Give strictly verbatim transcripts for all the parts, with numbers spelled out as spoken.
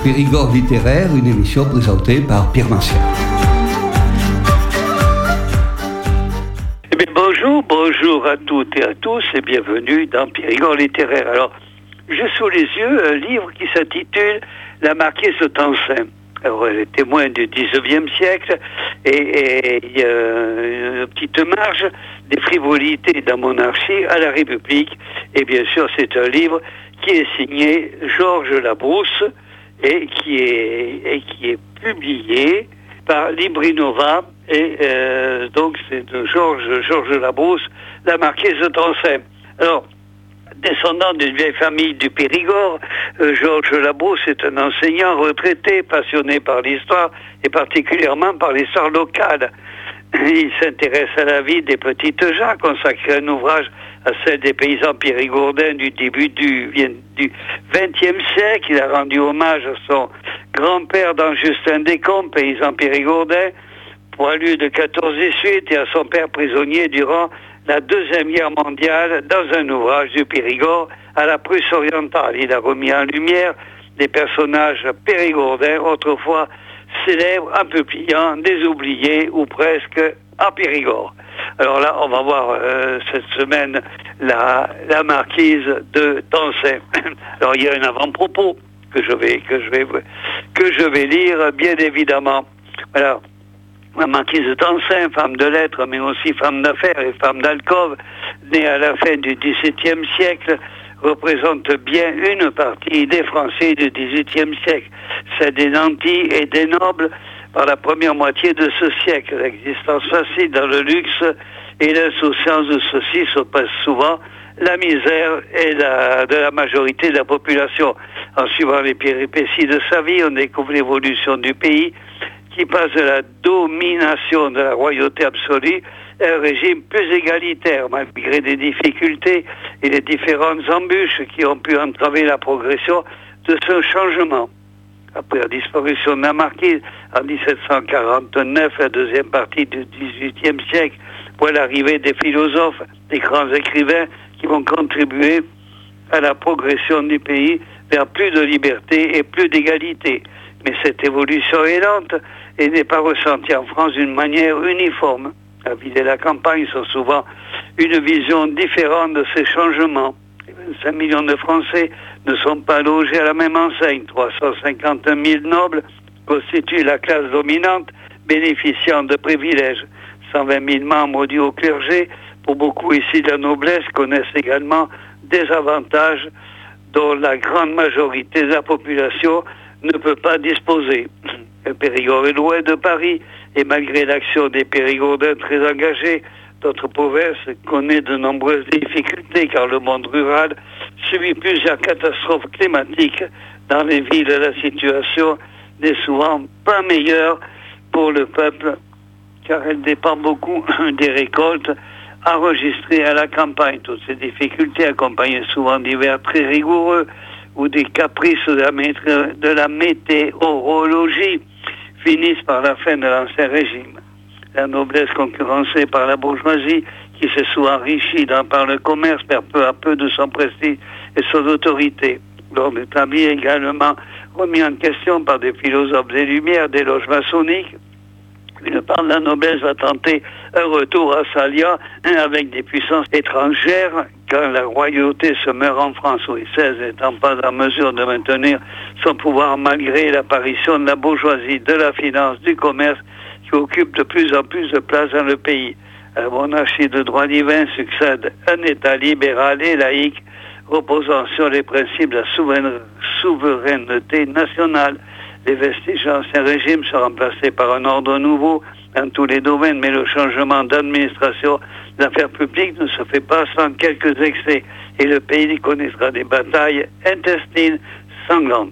Périgord littéraire, une émission présentée par Pierre Martial. Eh bien, bonjour, bonjour à toutes et à tous et bienvenue dans Périgord littéraire. Alors, j'ai sous les yeux un livre qui s'intitule La Marquise de Tencin. Alors, elle est témoin du dix-neuvième siècle et il y a une petite marge des frivolités de la monarchie à la République. Et bien sûr, c'est un livre qui est signé Georges Labrousse et qui est, et qui est publié par Librinova. Et euh, donc, c'est de Georges Georges Labrousse, La Marquise de Tencin. Alors, descendant d'une vieille famille du Périgord, euh, Georges Labrousse est un enseignant retraité, passionné par l'histoire et particulièrement par l'histoire locale. Il s'intéresse à la vie des petites gens, consacré un ouvrage à celle des paysans périgourdins du début du vingtième siècle. Il a rendu hommage à son grand-père dans Justin Descombes, paysan périgourdin, poilu de quatorze dix-huit, et à son père prisonnier durant la Deuxième Guerre mondiale dans un ouvrage du Périgord à la Prusse orientale. Il a remis en lumière des personnages périgourdins autrefois célèbres, un peu pliants, des oubliés ou presque en Périgord. Alors là, on va voir euh, cette semaine la, la marquise de Tencin. Alors il y a un avant-propos que je vais que je vais que je vais lire, bien évidemment. Alors, la marquise de Tencin, femme de lettres, mais aussi femme d'affaires et femme d'alcôve, née à la fin du dix-septième siècle, représente bien une partie des Français du dix-huitième siècle, celle des nantis et des nobles par la première moitié de ce siècle. L'existence facile dans le luxe et l'insouciance de ceux-ci surpassent souvent la misère et la, de la majorité de la population. En suivant les péripéties de sa vie, on découvre l'évolution du pays qui passe de la domination de la royauté absolue à un régime plus égalitaire, malgré des difficultés et les différentes embûches qui ont pu entraver la progression de ce changement. Après la disparition de la marquise en dix-sept cent quarante-neuf, la deuxième partie du dix-huitième siècle, voit l'arrivée des philosophes, des grands écrivains qui vont contribuer à la progression du pays vers plus de liberté et plus d'égalité. Mais cette évolution est lente et n'est pas ressentie en France d'une manière uniforme. La ville et la campagne sont souvent une vision différente de ces changements. Les vingt-cinq millions de Français ne sont pas logés à la même enseigne. trois cent cinquante mille nobles constituent la classe dominante, bénéficiant de privilèges. cent vingt mille membres du haut clergé, pour beaucoup ici de la noblesse, connaissent également des avantages dont la grande majorité de la population ne peut pas disposer. Le Périgord est loin de Paris et malgré l'action des Périgourdins très engagés, notre province connaît de nombreuses difficultés car le monde rural subit plusieurs catastrophes climatiques. Dans les villes, la situation n'est souvent pas meilleure pour le peuple car elle dépend beaucoup des récoltes enregistrées à la campagne. Toutes ces difficultés accompagnent souvent d'hivers très rigoureux ou des caprices de la, métro- de la météorologie finissent par la fin de l'Ancien Régime. La noblesse concurrencée par la bourgeoisie, qui se soit enrichie dans, par le commerce, perd peu à peu de son prestige et son autorité. L'ordre établi est également remis en question par des philosophes des Lumières, des loges maçonniques. Une part de la noblesse va tenter un retour à sa lien avec des puissances étrangères quand la royauté se meurt en France, Louis seize n'étant pas en mesure de maintenir son pouvoir malgré l'apparition de la bourgeoisie, de la finance, du commerce qui occupe de plus en plus de place dans le pays. À la monarchie de droit divin succède un État libéral et laïque reposant sur les principes de la souveraineté nationale. Les vestiges de l'ancien régime sont remplacés par un ordre nouveau dans tous les domaines, mais le changement d'administration d'affaires publiques ne se fait pas sans quelques excès, et le pays connaîtra des batailles intestines sanglantes.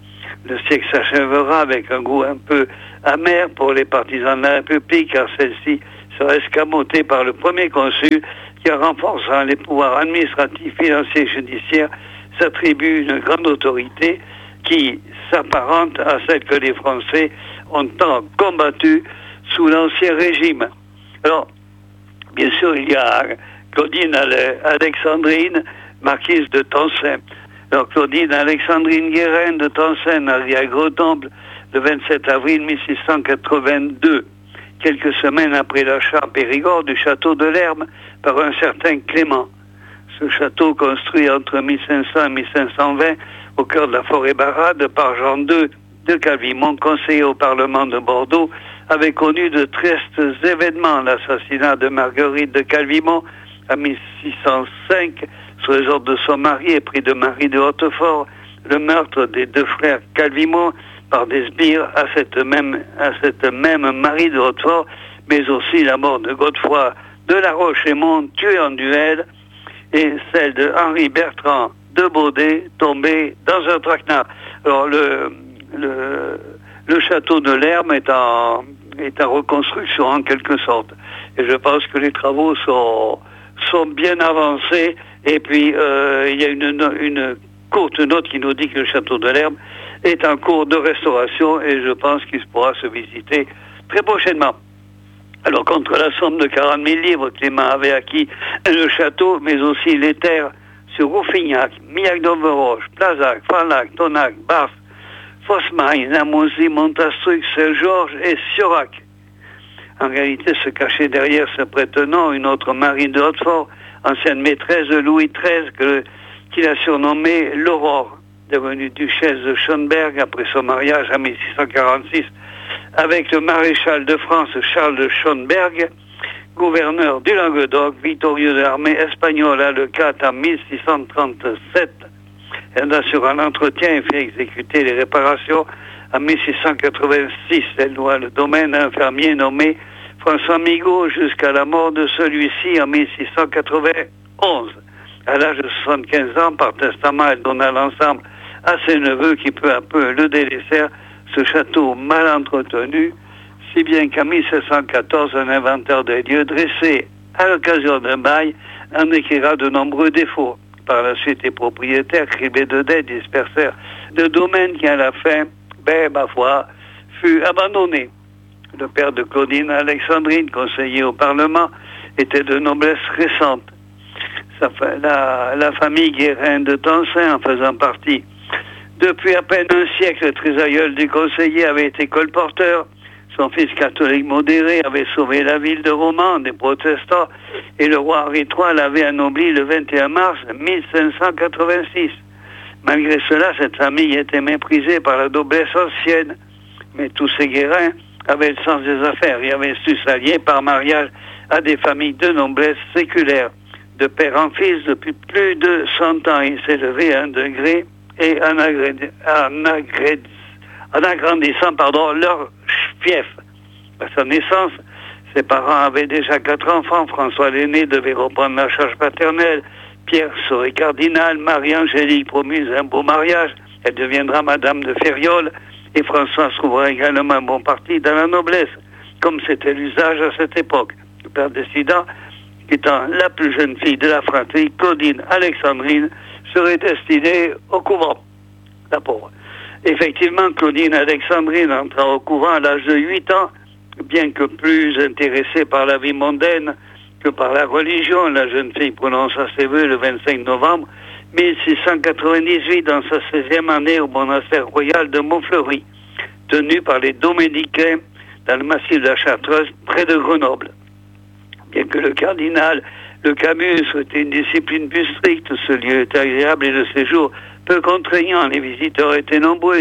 Le siècle s'achèvera avec un goût un peu amer pour les partisans de la République, car celle-ci sera escamotée par le premier consul qui, en renforçant les pouvoirs administratifs, financiers et judiciaires, s'attribue une grande autorité qui s'apparente à celle que les Français ont tant combattue sous l'Ancien Régime. Alors, bien sûr, il y a Claudine Alexandrine, marquise de Tencin. Alors, Claudine Alexandrine Guérin de Tencin, arrivée à Grenoble le vingt-sept avril mille six cent quatre-vingt-deux, quelques semaines après l'achat en Périgord du château de l'Herbe par un certain Clément. Ce château, construit entre mille cinq cents et mille cinq cent vingt au cœur de la forêt Barade par Jean deux de Calvimont, conseiller au Parlement de Bordeaux, avait connu de tristes événements. L'assassinat de Marguerite de Calvimont en mille six cent cinq, sous les ordres de son mari et pris de Marie de Hautefort, le meurtre des deux frères Calvimont par des sbires à cette même, à cette même Marie de Hautefort, mais aussi la mort de Godefroy de la Roche-Aymon, tué en duel, et celle de Henri Bertrand de Baudet, tombé dans un traquenard. Alors, le, le, le château de l'Herbe est en, est en reconstruction, en quelque sorte. Et je pense que les travaux sont, sont bien avancés. Et puis, euh, il y a une, une courte note qui nous dit que le château de l'Herbe est en cours de restauration, et je pense qu'il pourra se visiter très prochainement. Alors, contre la somme de quarante mille livres, Clément avait acquis le château, mais aussi les terres sur Rouffignac, Millac-d'Overoche, Plazac, Falac, Tonac, Barth, Fosmagne, Namozy, Montastruc, Saint-Georges et Siorac. En réalité, se cachait derrière ce prétenant une autre Marie de Hautefort, ancienne maîtresse de Louis treize, que, qu'il a surnommée l'Aurore, devenue duchesse de Schönberg après son mariage en mille six cent quarante-six avec le maréchal de France Charles de Schönberg, gouverneur du Languedoc, victorieux de l'armée espagnole à Le quatre en mille six cent trente-sept. Elle assura l'entretien et fait exécuter les réparations en mille six cent quatre-vingt-six. Elle loua le domaine à un fermier nommé François Migaud jusqu'à la mort de celui-ci en mille six cent quatre-vingt-onze. À l'âge de soixante-quinze ans, par testament, elle donna l'ensemble à ses neveux qui peu à peu le délaissèrent, ce château mal entretenu, si bien qu'en mille sept cent quatorze, un inventeur des lieux dressé à l'occasion d'un bail en écrira de nombreux défauts. Par la suite, les propriétaires, criblés de dettes, dispersèrent de domaines qui, à la fin, ben, ma foi, fut abandonné. Le père de Claudine Alexandrine, conseiller au Parlement, était de noblesse récente. Ça fait la, la famille Guérin de Tencin en faisant partie. Depuis à peine un siècle, le trisaïeul du conseiller avait été colporteur. Son fils catholique modéré avait sauvé la ville de Romans des protestants, et le roi Henri trois l'avait anobli le vingt et un mars mille cinq cent quatre-vingt-six. Malgré cela, cette famille était méprisée par la noblesse ancienne. Mais tous ces Guérins avaient le sens des affaires et avaient su s'allier par mariage à des familles de noblesse séculaire. De père en fils, depuis plus de cent ans, il s'est levé à un degré et en, agré... en, agré... en agrandissant pardon, leur fief. À sa naissance, ses parents avaient déjà quatre enfants. François l'aîné devait reprendre la charge paternelle. Pierre serait cardinal. Marie-Angélique promise un beau mariage. Elle deviendra Madame de Ferriol. Et François trouvera également un bon parti dans la noblesse, comme c'était l'usage à cette époque. Le père décida qu'étant la plus jeune fille de la fratrie, Claudine Alexandrine serait destinée au couvent. La pauvre. Effectivement, Claudine Alexandrine entra au couvent à l'âge de huit ans, bien que plus intéressée par la vie mondaine que par la religion. La jeune fille prononça ses vœux le vingt-cinq novembre mille six cent quatre-vingt-dix-huit dans sa seizième année au monastère royal de Montfleury, tenu par les Dominicains dans le massif de la Chartreuse, près de Grenoble. Bien que le cardinal Le Camus souhaitait une discipline plus stricte, ce lieu était agréable et le séjour peu contraignant. Les visiteurs étaient nombreux,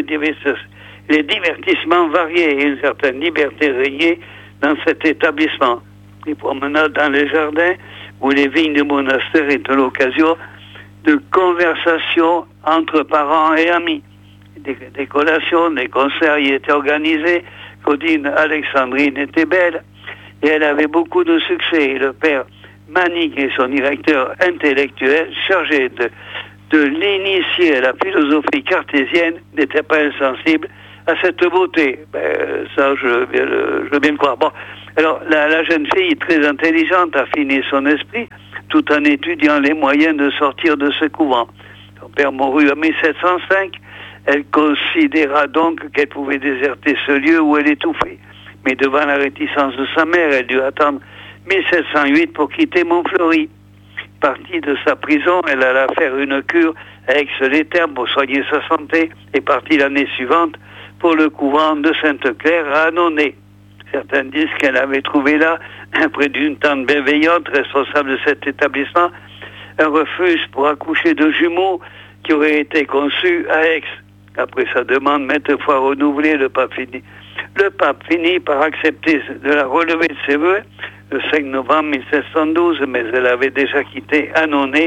les divertissements variés et une certaine liberté régnait dans cet établissement. Les promenades dans les jardins ou les vignes du monastère étaient l'occasion de conversations entre parents et amis. Des, des collations, des concerts y étaient organisés. Claudine Alexandrine était belle et elle avait beaucoup de succès. Et le père Manique et son directeur intellectuel, chargé de, de l'initier à la philosophie cartésienne, n'étaient pas insensibles à cette beauté. Ben, ça, je veux bien, je veux bien le croire. Bon, alors, la, la jeune fille, très intelligente, a fini son esprit, tout en étudiant les moyens de sortir de ce couvent. Son père mourut en mille sept cent cinq. Elle considéra donc qu'elle pouvait déserter ce lieu où elle étouffait. Mais devant la réticence de sa mère, elle dut attendre mille sept cent huit pour quitter Montfleury. Partie de sa prison, elle alla faire une cure à Aix-les-Thermes pour soigner sa santé et partit l'année suivante pour le couvent de Sainte-Claire à Annonay. Certains disent qu'elle avait trouvé là, près d'une tante bienveillante, responsable de cet établissement, un refuge pour accoucher de jumeaux qui auraient été conçus à Aix. Après sa demande maintes fois renouvelée, le pape finit, le pape finit par accepter de la relever de ses vœux le cinq novembre mille sept cent douze, mais elle avait déjà quitté Annonay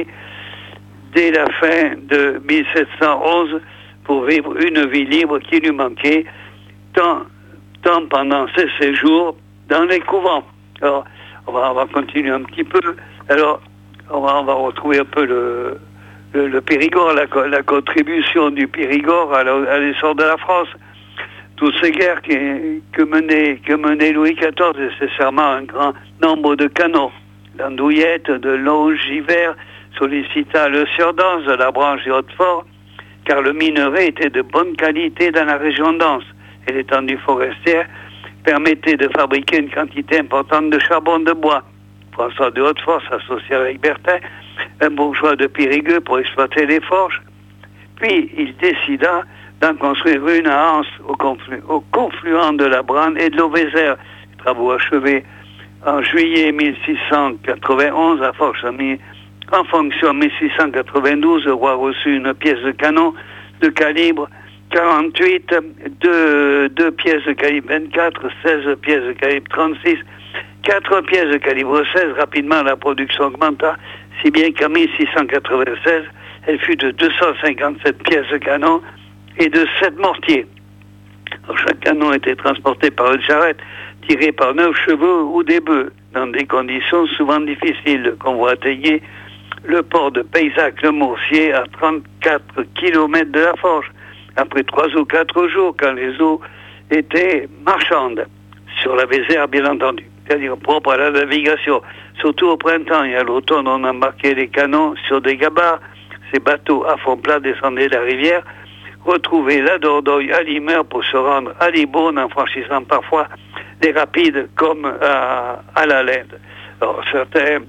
dès la fin de mille sept cent onze pour vivre une vie libre qui lui manquait tant, tant pendant ses séjours dans les couvents. Alors, on va, on va continuer un petit peu. Alors, on va, on va retrouver un peu le, le, le Périgord, la, la contribution du Périgord à, à l'essor de la France. Toutes ces guerres qui, que, menait, que menait Louis quatorze, nécessairement un grand nombre de canons. L'andouillette de Longivert sollicita le Sieur-d'Anse de la branche de Hautefort, car le minerai était de bonne qualité dans la région d'Anse, et l'étendue forestière permettait de fabriquer une quantité importante de charbon de bois. François de Hautefort s'associa avec Bertin, un bourgeois de Périgueux, pour exploiter les forges. Puis il décida d'en construire une à Anse, au, conflu- au confluent de la Brane et de l'Auvézère. Les travaux achevés en juillet mille six cent quatre-vingt-onze, à force mis en fonction en mille six cent quatre-vingt-douze, le roi reçut une pièce de canon de calibre quarante-huit, deux, deux pièces de calibre vingt-quatre, seize pièces de calibre trente-six, quatre pièces de calibre seize. Rapidement, la production augmenta, si bien qu'en mille six cent quatre-vingt-seize, elle fut de deux cent cinquante-sept pièces de canon et de sept mortiers. Alors, chaque canon était transporté par une charrette tirée par neuf chevaux ou des bœufs, dans des conditions souvent difficiles. Le convoi atteignait le port de Paysac-le-Mourcier à trente-quatre kilomètres de la forge, après trois ou quatre jours, quand les eaux étaient marchandes, sur la Vézère, bien entendu, c'est-à-dire propre à la navigation. Surtout au printemps et à l'automne, on embarquait les canons sur des gabarres. Ces bateaux à fond plat descendaient la rivière, retrouvaient la Dordogne à Limeur pour se rendre à Libourne, en franchissant parfois des rapides comme à, à la Linde. Alors, certains,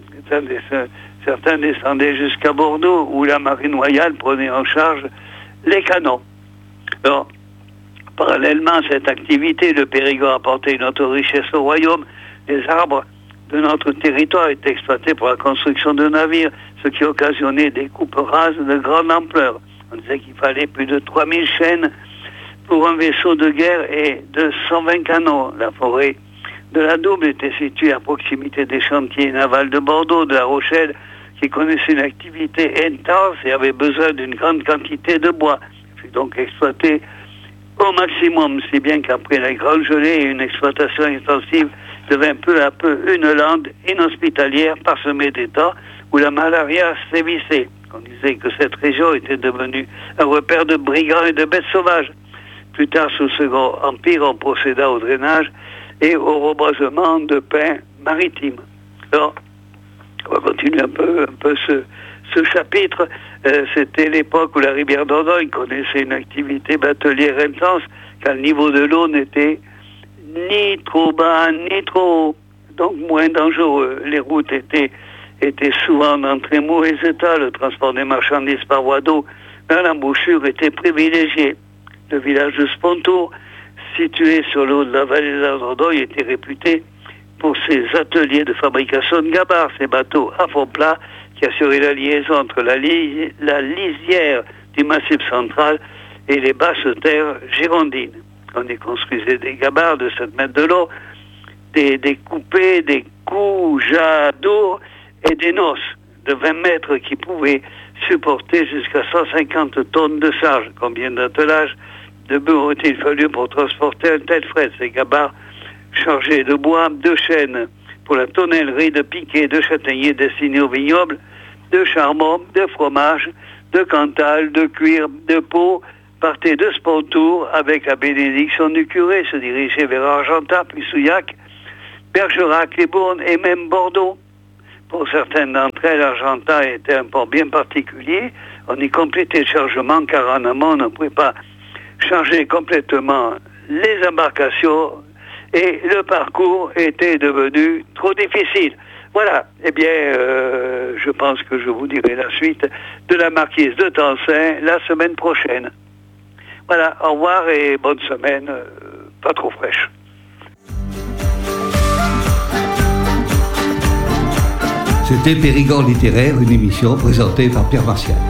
certains descendaient jusqu'à Bordeaux, où la marine royale prenait en charge les canons. Alors, parallèlement à cette activité, le Périgord apportait une autre richesse au royaume. Les arbres de notre territoire étaient exploités pour la construction de navires, ce qui occasionnait des coupes rases de grande ampleur. On disait qu'il fallait plus de trois mille chaînes pour un vaisseau de guerre et de cent vingt canons. La forêt de la Double était située à proximité des chantiers navals de Bordeaux, de La Rochelle, qui connaissaient une activité intense et avaient besoin d'une grande quantité de bois. Il fut donc exploité au maximum, si bien qu'après la grande gelée et une exploitation intensive devint peu à peu une lande inhospitalière parsemée d'étangs où la malaria sévissait. On disait que cette région était devenue un repère de brigands et de bêtes sauvages. Plus tard, sous le Second Empire, on procéda au drainage et au reboisement de pins maritimes. Alors, on va continuer un peu, un peu ce, ce chapitre. Euh, c'était l'époque où la rivière Dordogne connaissait une activité batelière intense, quand le niveau de l'eau n'était ni trop bas, ni trop haut, donc moins dangereux. Les routes étaient, étaient souvent dans très mauvais état. Le transport des marchandises par voie d'eau dans l'embouchure était privilégié. Le village de Spontour, situé sur le haut de la vallée de la Dordogne, était réputé pour ses ateliers de fabrication de gabarres, ces bateaux à fond plat qui assuraient la liaison entre la, li- la lisière du Massif central et les basses terres girondines. On y construisait des gabarres de sept mètres de long, des, des coupés, des coups d'eau et des noces de vingt mètres qui pouvaient supporter jusqu'à cent cinquante tonnes de charge. Combien d'attelages de bœufs ont-il fallu pour transporter un tel fret? Ces gabarres chargés de bois, de chêne pour la tonnellerie, de piquets, de châtaigniers destinés au vignoble, de charbon, de fromage, de cantal, de cuir, de peau, partaient de Spontour avec la bénédiction du curé, se dirigeaient vers Argentat, puis Souillac, Bergerac, Libourne et même Bordeaux. Pour certaines d'entre elles, Argentat était un port bien particulier. On y complétait le chargement car en amont, on ne pouvait pas charger complètement les embarcations et le parcours était devenu trop difficile. Voilà, eh bien, euh, je pense que je vous dirai la suite de la marquise de Tencin la semaine prochaine. Voilà, au revoir et bonne semaine, euh, pas trop fraîche. C'était Périgord littéraire, une émission présentée par Pierre Martial.